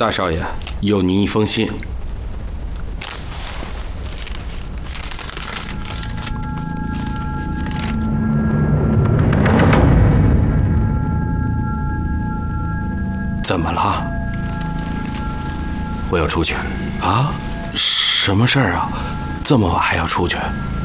大少爷，有您一封信。怎么了？ 我要出去。 啊？什么事儿啊？这么晚还要出去？